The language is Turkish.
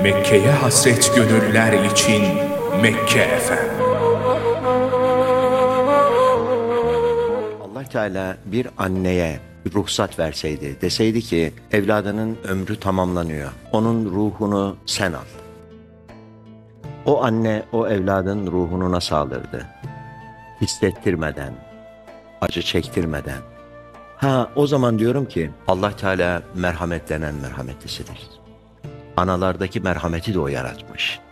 Mekke'ye hasret gönüller için Mekke FM. Allah Teala bir anneye ruhsat verseydi, deseydi ki evladının ömrü tamamlanıyor, onun ruhunu sen al. O anne o evladın ruhunu nasıl alırdı? Hissettirmeden, acı çektirmeden. O zaman diyorum ki Allah Teala merhametlenen merhametlisidir. Analardaki merhameti de o yaratmış.